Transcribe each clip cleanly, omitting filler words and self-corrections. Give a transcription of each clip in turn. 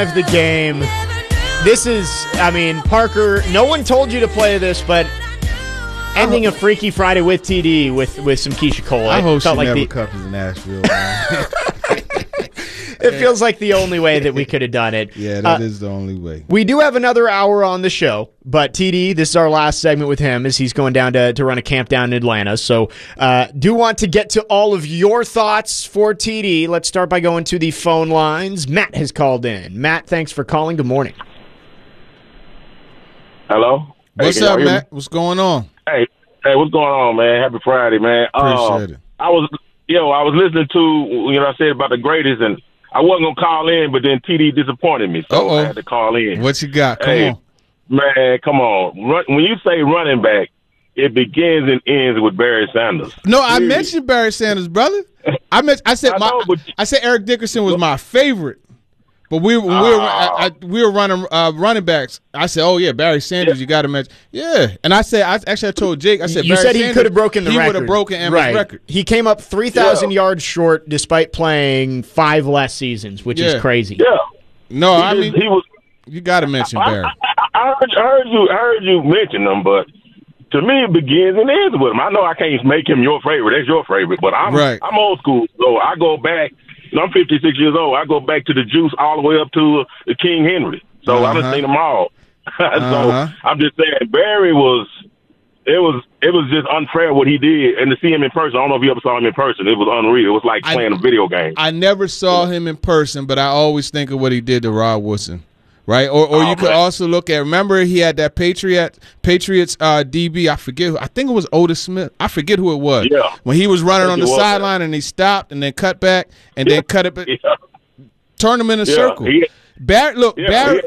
Of the game. This is, Parker, no one told you to play this, but ending a Freaky Friday with TD with some Keisha Cole. I hope she never comes to Nashville, man. It feels like the only way that we could have done it. Yeah, that is the only way. We do have another hour on the show, but TD, this is our last segment with him as he's going down to run a camp down in Atlanta. So do want to get to all of your thoughts for TD. Let's start by going to the phone lines. Matt has called in. Matt, thanks for calling. Good morning. Hello? What's up, Matt? What's going on? Hey, what's going on, man? Happy Friday, man. Appreciate it. I was listening to, I said about the greatest, and I wasn't going to call in, but then TD disappointed me, so I had to call in. What you got? Come on. Man, come on. When you say running back, it begins and ends with Barry Sanders. No, I mentioned Barry Sanders, brother. I said Eric Dickerson was my favorite. But we were running running backs. I said, "Oh yeah, Barry Sanders, you got to mention." Yeah, and I told Jake, I said, "You Barry said he Sanders, could have broken the record. He would have broken Emmitt's record. He came up 3,000 yards short despite playing 5 less seasons, which is crazy." Yeah, no, he was. You got to mention Barry. I heard you mention him, but to me, it begins and ends with him. I know I can't make him your favorite. That's your favorite, but I'm old school, so I go back. I'm 56 years old. I go back to the Juice all the way up to the King Henry. So I done seen them all. So I'm just saying, Barry was just unfair what he did. And to see him in person, I don't know if you ever saw him in person. It was unreal. It was like playing a video game. I never saw him in person, but I always think of what he did to Rod Woodson. Right, or you could also look at. Remember, he had that Patriots DB. I think it was Otis Smith. I forget who it was. Yeah. When he was running on the sideline and he stopped and then cut back and then cut it, turn him in a circle. Barry, Barry.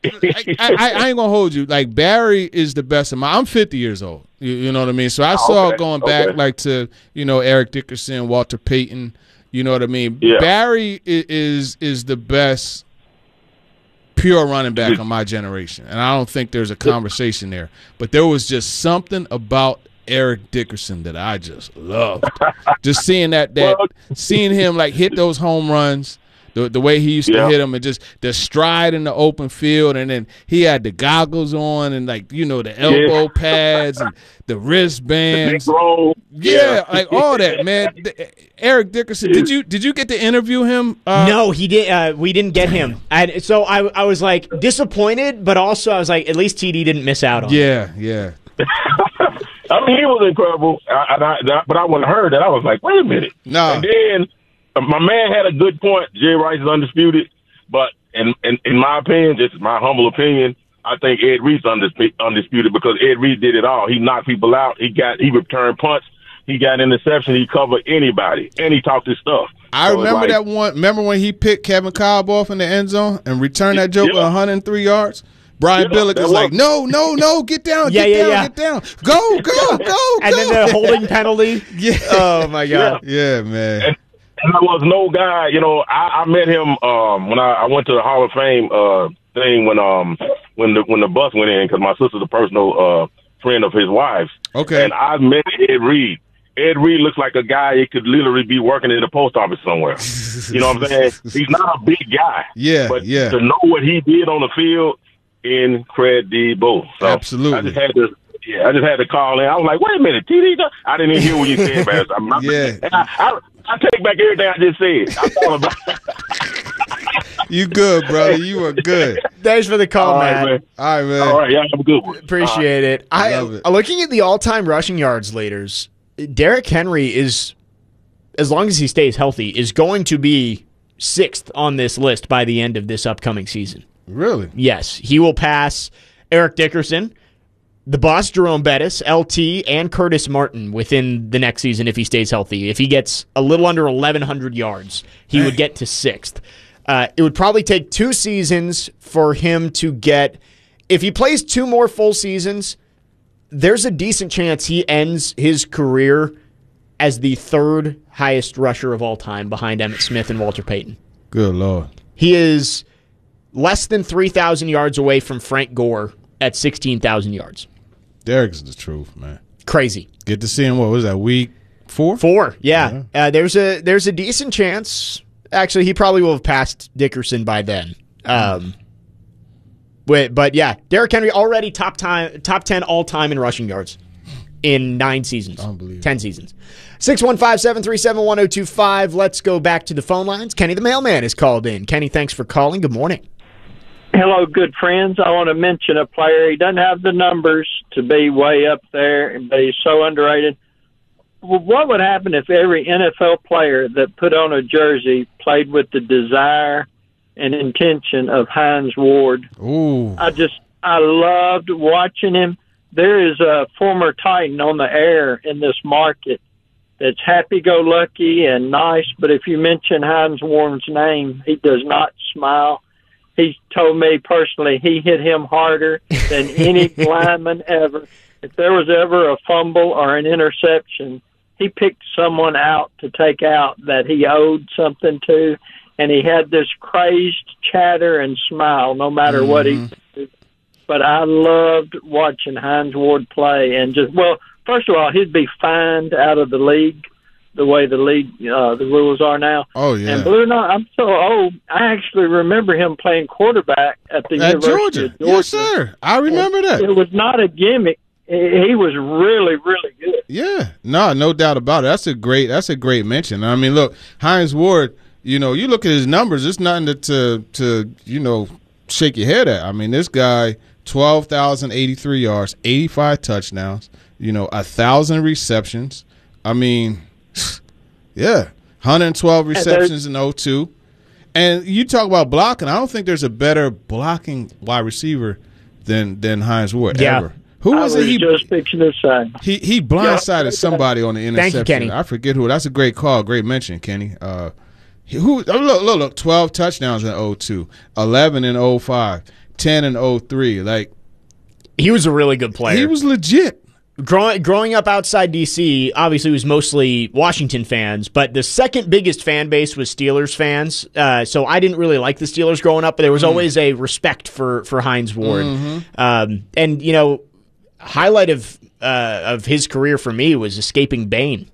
I ain't gonna hold you. Like Barry is the best of my. I'm 50 years old. You know what I mean. So I saw going back like to Eric Dickerson, Walter Payton. You know what I mean. Yeah. Barry is the best pure running back of my generation, and I don't think there's a conversation there. But there was just something about Eric Dickerson that I just loved. Just seeing seeing him like hit those home runs, the way he used to hit them, and just the stride in the open field, and then he had the goggles on, and the elbow pads and the wristbands. Like all that, man. Eric Dickerson, did you get to interview him? No, he did. We didn't get him. So I was like disappointed, but also I was like, at least TD didn't miss out on it. Yeah. I mean, he was incredible. But when I heard that, I was like, wait a minute. No. And then my man had a good point. Jerry Rice is undisputed, but in my opinion, just my humble opinion, I think Ed Reed's undisputed because Ed Reed did it all. He knocked people out. He returned punts. He got interception. He covered anybody, and he talked his stuff. I remember that one. Remember when he picked Kevin Kolb off in the end zone and returned that joke 103 yards? Brian Billick was like, no, get down, get down. Go. And then the holding penalty. Yeah. Oh, my God. Yeah, man. And there was no guy, I met him when I went to the Hall of Fame thing when the bus went in because my sister's a personal friend of his wife's. Okay. And I met Ed Reed. Ed Reed looks like a guy he could literally be working in the post office somewhere. You know what I'm saying? He's not a big guy. Yeah, but to know what he did on the field, incredible. So absolutely. I just had to call in. I was like, wait a minute, TD. I didn't even hear what you said, man. I take back everything I just said. I thought about it. You good, brother. You are good. Thanks for the call, man. All right, man. All right, yeah, have a good one. Appreciate it. I love it. Looking at the all-time rushing yards leaders, Derrick Henry is, as long as he stays healthy, is going to be 6th on this list by the end of this upcoming season. Really? Yes. He will pass Eric Dickerson, the boss Jerome Bettis, LT, and Curtis Martin within the next season if he stays healthy. If he gets a little under 1,100 yards, he would get to 6th. It would probably take 2 seasons for him to get... If he plays 2 more full seasons, there's a decent chance he ends his career as the 3rd highest rusher of all time behind Emmitt Smith and Walter Payton. Good Lord. He is less than 3,000 yards away from Frank Gore at 16,000 yards. Derrick's the truth, man. Crazy. Get to see him, what was that, week 4? 4, yeah. There's a decent chance. Actually, he probably will have passed Dickerson by then. But yeah, Derrick Henry already top 10 all time in rushing yards in 9 seasons. 10 seasons. 615-737-1025. Let's go back to the phone lines. Kenny the mailman is called in. Kenny, thanks for calling. Good morning. Hello, good friends. I want to mention a player. He doesn't have the numbers to be way up there, but he's so underrated. What would happen if every NFL player that put on a jersey played with the desire and intention of Hines Ward? Ooh. I loved watching him. There is a former Titan on the air in this market that's happy-go-lucky and nice, but if you mention Hines Ward's name, he does not smile. He told me personally he hit him harder than any lineman ever. If there was ever a fumble or an interception, he picked someone out to take out that he owed something to, and he had this crazed chatter and smile no matter what he did. But I loved watching Hines Ward play. And first of all, he'd be fined out of the league the way the rules are now. Oh, yeah. And believe it or not, I'm so old, I actually remember him playing quarterback at the University of Georgia. Yes, sir. I remember that. It was not a gimmick. He was really, really good. Yeah. No doubt about it. That's a great mention. I mean, look, Hines Ward, you look at his numbers, it's nothing to shake your head at. I mean, this guy, 12,083 yards, 85 touchdowns, 1,000 receptions. I mean, yeah, 112 receptions in 02. And you talk about blocking. I don't think there's a better blocking wide receiver than Hines Ward ever. Who was it? Just fixing to say. He blindsided somebody on the interception. Thank you, Kenny. I forget who. That's a great call, great mention, Kenny. Look, 12 touchdowns in 02, 11 in 05, 10 in 03. Like, he was a really good player. He was legit. Growing up outside D.C., obviously it was mostly Washington fans, but the second biggest fan base was Steelers fans. So I didn't really like the Steelers growing up, but there was always a respect for Hines Ward. And, highlight of his career for me was escaping Bane.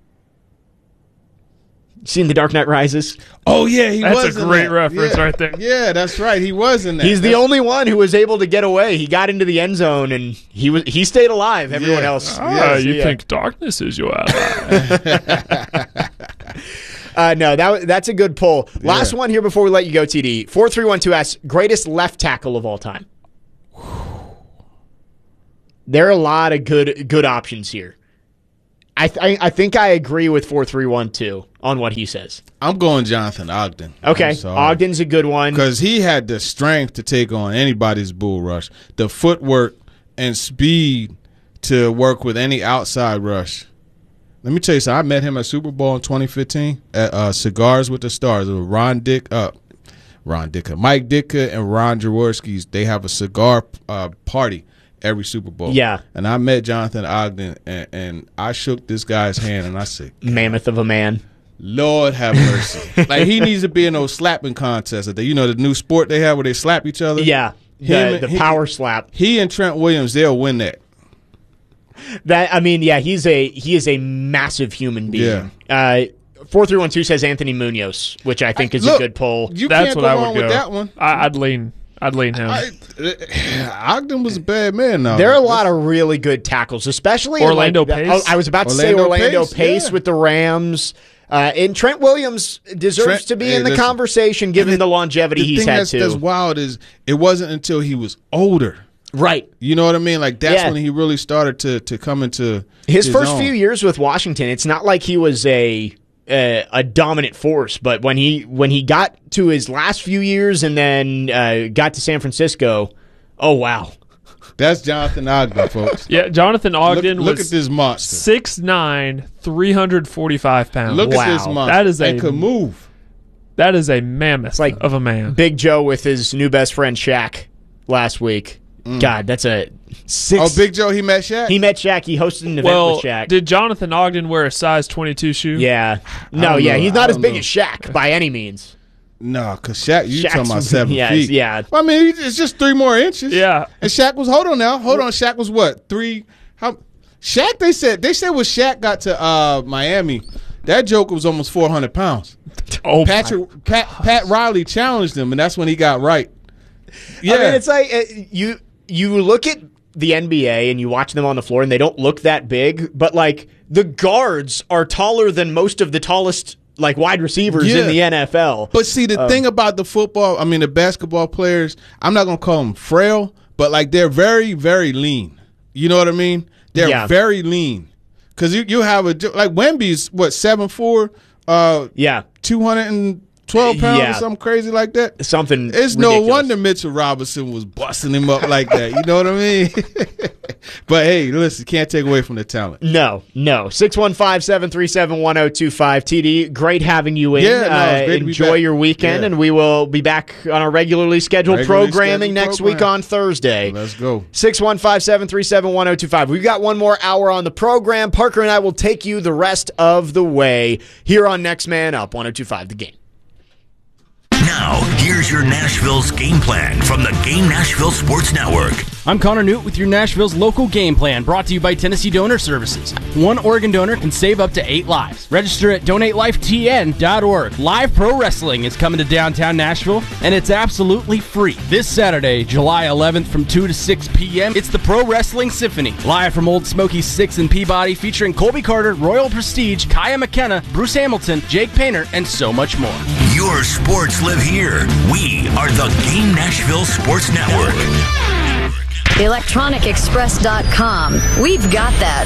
Seen The Dark Knight Rises? Oh, yeah, That's a great reference right there. Yeah, that's right. He was in that. He's the only one who was able to get away. He got into the end zone, and he stayed alive. Everyone else. You think darkness is your ally. No, that's a good pull. Last one here before we let you go, TD. 4312 asks, greatest left tackle of all time. There are a lot of good options here. I think I agree with 4312 on what he says. I'm going Jonathan Ogden. Okay, Ogden's a good one. Because he had the strength to take on anybody's bull rush, the footwork and speed to work with any outside rush. Let me tell you something. I met him at Super Bowl in 2015 at Cigars with the Stars. It was Mike Ditka and Ron Jaworski. They have a cigar party every Super Bowl. Yeah. And I met Jonathan Ogden, and I shook this guy's hand, and I said, mammoth of a man. Lord have mercy. Like, he needs to be in those slapping contests. The new sport they have where they slap each other? Yeah, the power slap. He and Trent Williams, they'll win that. He is a massive human being. Yeah. 4312 says Anthony Munoz, which I think is a good pull. That's what I would go with that one. I'd lean him. Ogden was a bad man now. There are a lot of really good tackles, especially Orlando Pace. I was about to say Orlando Pace with the Rams. And Trent Williams deserves to be in the conversation given the longevity he's had too. That's wild is it wasn't until he was older. Right. You know what I mean? Like, that's when he really started to come into his first few years with Washington. It's not like he was a dominant force, but when he got to his last few years and then got to San Francisco, oh wow. That's Jonathan Ogden, folks. Yeah, Jonathan Ogden look at this monster. 6'9", 345 pounds. Look at this monster. That is could move. That is a mammoth of a man. Big Joe with his new best friend Shaq last week. God, that's a 6. Oh, Big Joe, he met Shaq? He met Shaq. He hosted an event with Shaq. Did Jonathan Ogden wear a size 22 shoe? Yeah. No, he's not as big as Shaq by any means. No, because Shaq, you talking about 7 feet. Yeah. Well, I mean, it's just 3 more inches. Yeah. And Shaq was, hold on, Shaq was what? 3? Shaq, they said when Shaq got to Miami, that joker was almost 400 pounds. Oh, Pat Riley challenged him, and that's when he got right. Yeah. I mean, it's like you look at the NBA and you watch them on the floor and they don't look that big, but like the guards are taller than most of the tallest like wide receivers in the NFL. But see, the thing about the basketball players, I'm not going to call them frail, but like they're very, very lean. You know what I mean? They're very lean. Because you have like Wemby's, 7'4", 212 pounds or something crazy like that. It's ridiculous. No wonder Mitchell Robinson was busting him up like that. You know what I mean? But hey, listen, can't take away from the talent. No. 615-737-1025. TD, great having you in. Yeah, great enjoy your weekend, and we will be back on our regularly scheduled programming next week on Thursday. Let's go. 615-737-1025. We've got one more hour on the program. Parker and I will take you the rest of the way here on Next Man Up, 102.5 The Game. Now, here's your Nashville's game plan from the Game Nashville Sports Network. I'm Connor Newt with your Nashville's local game plan, brought to you by Tennessee Donor Services. One organ donor can save up to 8 lives. Register at donatelifetn.org. Live pro wrestling is coming to downtown Nashville, and it's absolutely free. This Saturday, July 11th from 2 to 6 p.m., it's the Pro Wrestling Symphony. Live from Old Smoky 6 in Peabody, featuring Colby Carter, Royal Prestige, Kaya McKenna, Bruce Hamilton, Jake Painter, and so much more. Your sports live here. We are the Game Nashville Sports Network. ElectronicExpress.com. We've got that.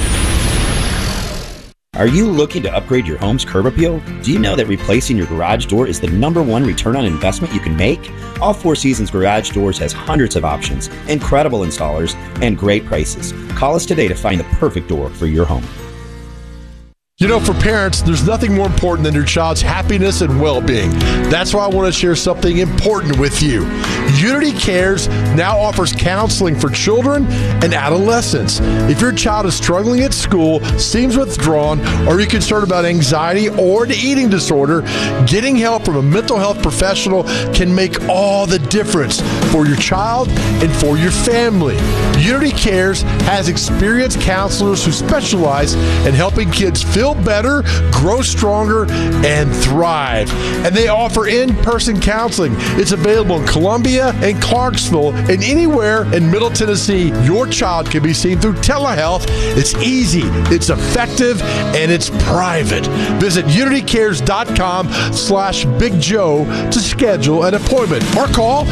Are you looking to upgrade your home's curb appeal? Do you know that replacing your garage door is the #1 return on investment you can make? All Four Seasons Garage Doors has hundreds of options, incredible installers, and great prices. Call us today to find the perfect door for your home. You know, for parents, there's nothing more important than your child's happiness and well-being. That's why I want to share something important with you. Unity Cares now offers counseling for children and adolescents. If your child is struggling at school, seems withdrawn, or you're concerned about anxiety or an eating disorder, getting help from a mental health professional can make all the difference for your child and for your family. Unity Cares has experienced counselors who specialize in helping kids feel better, grow stronger, and thrive. And they offer in-person counseling. It's available in Columbia and Clarksville and anywhere in Middle Tennessee. Your child can be seen through telehealth. It's easy, it's effective, and it's private. Visit unitycares.com/Big Joe to schedule an appointment or call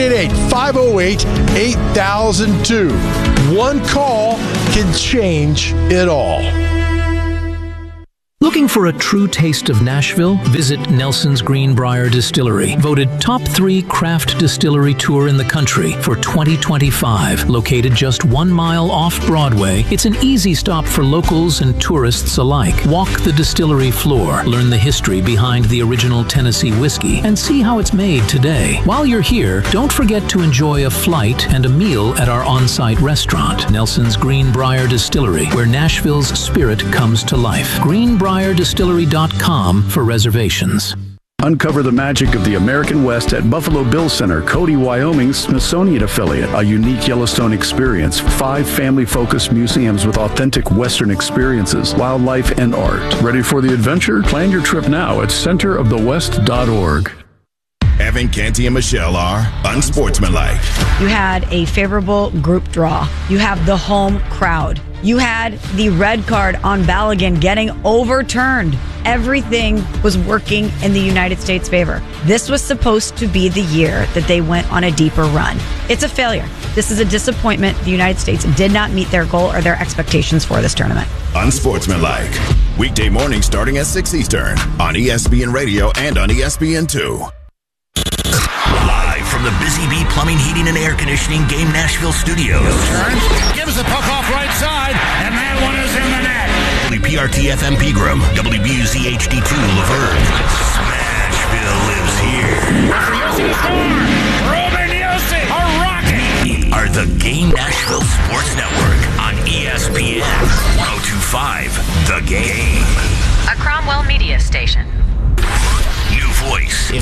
888-508-8002. One call can change it all. Looking for a true taste of Nashville? Visit Nelson's Greenbrier Distillery, voted top 3 craft distillery tour in the country for 2025. Located just 1 mile off Broadway, it's an easy stop for locals and tourists alike. Walk the distillery floor, learn the history behind the original Tennessee whiskey, and see how it's made today. While you're here, don't forget to enjoy a flight and a meal at our on-site restaurant, Nelson's Greenbrier Distillery, where Nashville's spirit comes to life. GreenbrierDistillery.com for reservations. Uncover the magic of the American West at Buffalo Bill Center, Cody, Wyoming's Smithsonian affiliate. A unique Yellowstone experience. 5 family-focused museums with authentic Western experiences, wildlife, and art. Ready for the adventure? Plan your trip now at centerofthewest.org. Evan, Canty, and Michelle are unsportsmanlike. You had a favorable group draw. You have the home crowd. You had the red card on Balogun getting overturned. Everything was working in the United States' favor. This was supposed to be the year that they went on a deeper run. It's a failure. This is a disappointment. The United States did not meet their goal or their expectations for this tournament. Unsportsmanlike. Weekday morning starting at 6 Eastern on ESPN Radio and on ESPN2. Live from the Busy Bee Plumbing, Heating, and Air Conditioning Game Nashville Studios. Gives the puck off right side, and that one is in the net. WPRT-FM Pegram, WBUZ HD2 Laverne. Smashville lives here. Yossi score! Roman Yossi, a rocket! We are the Game Nashville Sports Network on ESPN 102.5 The Game. A Cromwell Media Station. New voice. If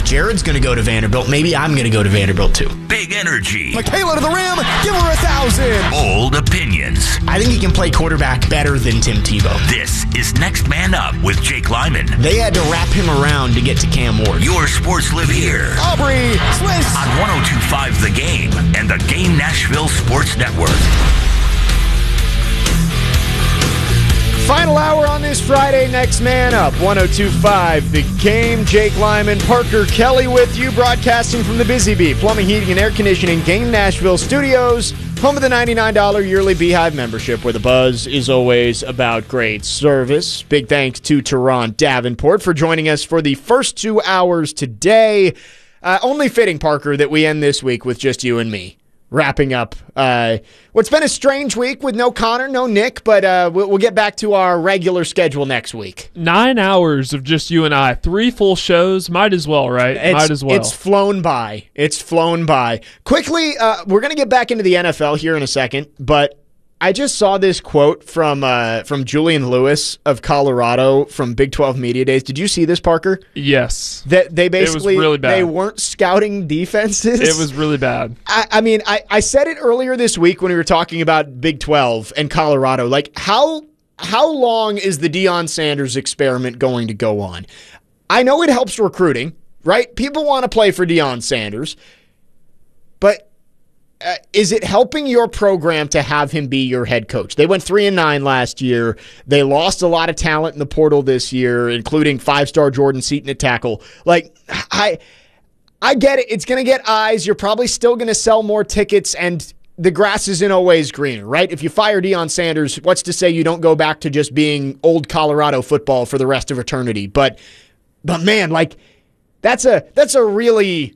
Jared's going to go to Vanderbilt. Maybe I'm going to go to Vanderbilt too. Big energy. Michaela to the rim. Give her 1,000. Bold opinions. I think he can play quarterback better than Tim Tebow. This is Next Man Up with Jake Lyman. They had to wrap him around to get to Cam Ward. Your sports live here. Aubrey Swiss. On 102.5 The Game and the Game Nashville Sports Network. Final hour on this Friday, Next Man Up, 102.5 The Game. Jake Lyman, Parker Kelly with you, broadcasting from the Busy Bee Plumbing, Heating, and Air Conditioning Game Nashville Studios, home of the $99 yearly Beehive membership, where the buzz is always about great service. Big thanks to Teron Davenport for joining us for the first 2 hours today. Only fitting, Parker, that we end this week with just you and me. Wrapping up what's been a strange week with no Connor, no Nick, but we'll get back to our regular schedule next week. 9 hours of just you and I. 3 full shows. Might as well, right? Might as well. It's flown by. Quickly, we're going to get back into the NFL here in a second, but I just saw this quote from Julian Lewis of Colorado from Big 12 Media Days. Did you see this, Parker? Yes. That they basically, it was really bad. They weren't scouting defenses. It was really bad. I mean, I said it earlier this week when we were talking about Big 12 and Colorado. Like, how long is the Deion Sanders experiment going to go on? I know it helps recruiting, right? People want to play for Deion Sanders, but is it helping your program to have him be your head coach? They went 3-9 last year. They lost a lot of talent in the portal this year, including 5-star Jordan Seaton at tackle. Like, I get it. It's going to get eyes. You're probably still going to sell more tickets, and the grass isn't always greener, right? If you fire Deion Sanders, what's to say you don't go back to just being old Colorado football for the rest of eternity? But man, like, that's a really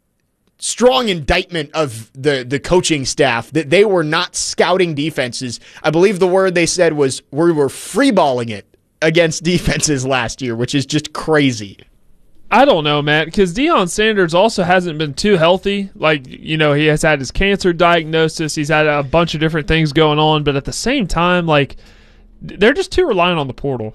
strong indictment of the coaching staff that they were not scouting defenses. I believe the word they said was we were freeballing it against defenses last year, which is just crazy. I don't know, man, because Deion Sanders also hasn't been too healthy. Like, you know, he has had his cancer diagnosis. He's had a bunch of different things going on. But at the same time, like, they're just too reliant on the portal.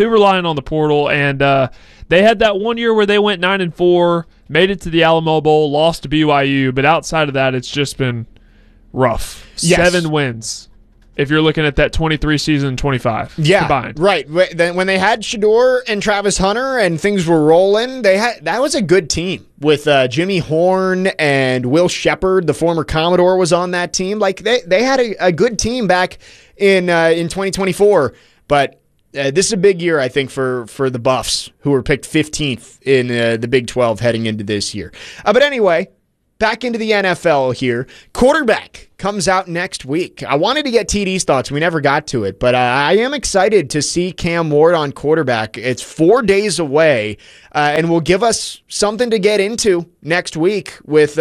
And they had that 1 year where they went 9-4, made it to the Alamo Bowl, lost to BYU. But outside of that, it's just been rough. Yes. 7 wins. If you're looking at that 23 season, 25 combined. Right. When they had Shedeur and Travis Hunter and things were rolling, that was a good team with Jimmy Horn and Will Shepard, the former Commodore, was on that team. Like they had a good team back in 2024, but this is a big year, I think, for the Buffs, who were picked 15th in the Big 12 heading into this year. But anyway, back into the NFL here. Quarterback comes out next week. I wanted to get TD's thoughts. We never got to it, but I am excited to see Cam Ward on quarterback. It's 4 days away, and will give us something to get into next week with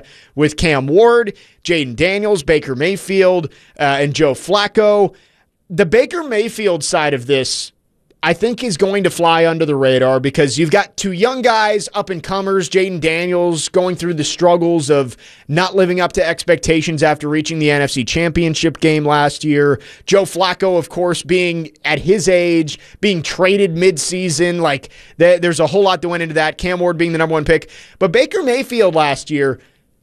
Cam Ward, Jaden Daniels, Baker Mayfield, and Joe Flacco. The Baker Mayfield side of this, I think, is going to fly under the radar because you've got 2 young guys, up-and-comers, Jaden Daniels going through the struggles of not living up to expectations after reaching the NFC Championship game last year. Joe Flacco, of course, being at his age, being traded midseason. Like, there's a whole lot that went into that. Cam Ward being the number 1 pick. But Baker Mayfield last year,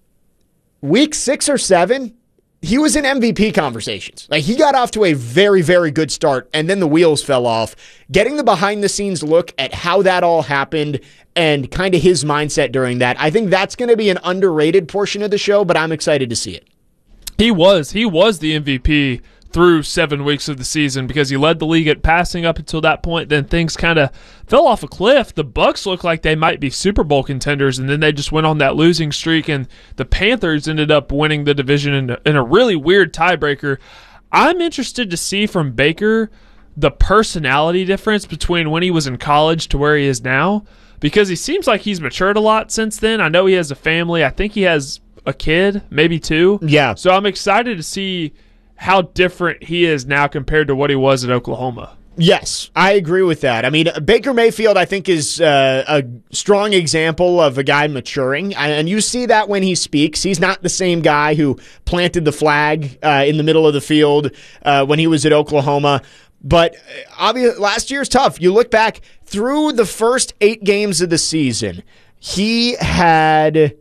week 6 or 7, he was in MVP conversations. Like, he got off to a very, very good start, and then the wheels fell off. Getting the behind-the-scenes look at how that all happened and kind of his mindset during that, I think that's going to be an underrated portion of the show, but I'm excited to see it. He was the MVP through 7 weeks of the season because he led the league at passing up until that point. Then things kind of fell off a cliff. The Bucs looked like they might be Super Bowl contenders, and then they just went on that losing streak, and the Panthers ended up winning the division in a really weird tiebreaker. I'm interested to see from Baker the personality difference between when he was in college to where he is now, because he seems like he's matured a lot since then. I know he has a family. I think he has a kid, maybe 2. Yeah. So I'm excited to see how different he is now compared to what he was at Oklahoma. Yes, I agree with that. I mean, Baker Mayfield, I think, is a strong example of a guy maturing, and you see that when he speaks. He's not the same guy who planted the flag in the middle of the field when he was at Oklahoma. But obviously, last year's tough. You look back through the first 8 games of the season, he had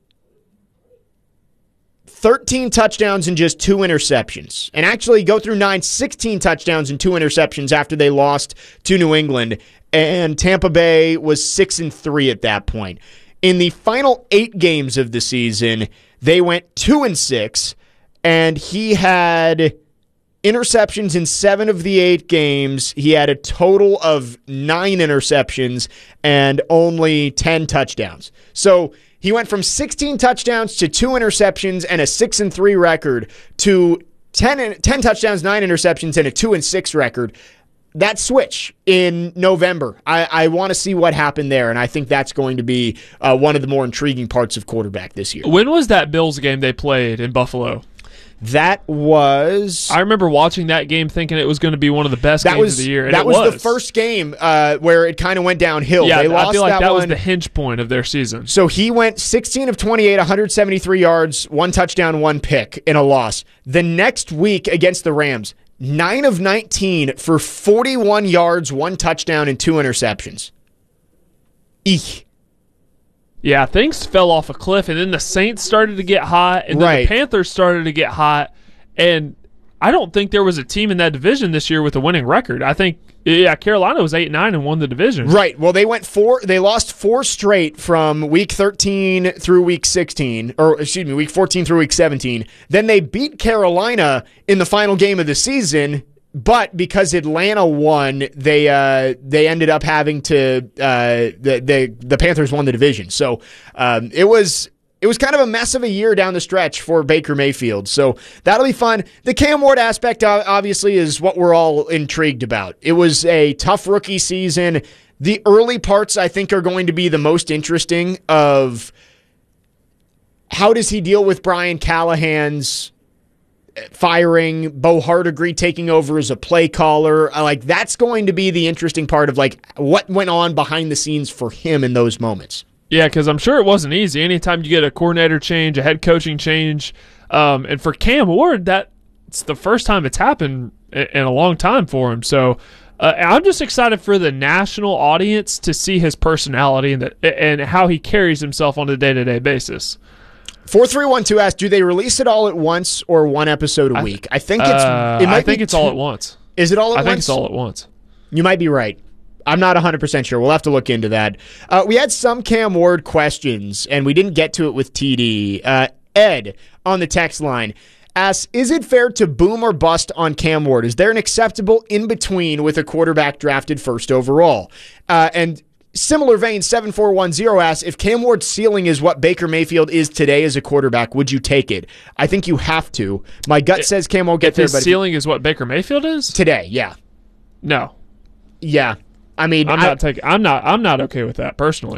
13 touchdowns and just 2 interceptions. And actually go through 16 touchdowns and 2 interceptions after they lost to New England. And Tampa Bay was 6-3 at that point. In the final 8 games of the season, they went 2-6, and he had interceptions in 7 of the 8 games. He had a total of 9 interceptions and only 10 touchdowns. So he went from 16 touchdowns to 2 interceptions and a 6-3 record to 10 touchdowns, 9 interceptions, and a 2-6 record. That switch in November, I want to see what happened there, and I think that's going to be one of the more intriguing parts of quarterback this year. When was that Bills game they played in Buffalo? That was... I remember watching that game thinking it was going to be one of the best games of the year. And that was the first game where it kind of went downhill. Yeah, they lost I feel like that one. was the hinge point of their season. So he went 16 of 28, 173 yards, 1 touchdown, 1 pick in a loss. The next week against the Rams, 9 of 19 for 41 yards, 1 touchdown, and 2 interceptions. Eek. Yeah, things fell off a cliff, and then the Saints started to get hot, and then the Panthers started to get hot, and I don't think there was a team in that division this year with a winning record. I think, Carolina was 8-9 and won the division. Right. Well, they lost 4 straight from week 13 through week 16, or excuse me, week 14 through week 17. Then they beat Carolina in the final game of the season. But because Atlanta won, they ended up having to the Panthers won the division. So it was kind of a mess of a year down the stretch for Baker Mayfield. So that'll be fun. The Cam Ward aspect obviously is what we're all intrigued about. It was a tough rookie season. The early parts I think are going to be the most interesting of how does he deal with Brian Callahan's firing, Bo Hardegree taking over as a play caller. That's going to be the interesting part of what went on behind the scenes for him in those moments. Yeah, because I'm sure it wasn't easy. Anytime you get a coordinator change, a head coaching change, and for Cam Ward, that's the first time it's happened in a long time for him. So I'm just excited for the national audience to see his personality and how he carries himself on a day-to-day basis. 4312 asked, do they release it all at once or one episode a week? I think it's all at once. Is it all at once? I think it's all at once. You might be right. I'm not 100% sure. We'll have to look into that. We had some Cam Ward questions, and we didn't get to it with TD. Ed on the text line asks, is it fair to boom or bust on Cam Ward? Is there an acceptable in-between with a quarterback drafted first overall? And similar vein, 7410 asks, if Cam Ward's ceiling is what Baker Mayfield is today as a quarterback, would you take it? I think you have to. My gut says Cam won't get there. If his ceiling is what Baker Mayfield is? Today, yeah. No. Yeah. I mean, I'm not okay with that personally.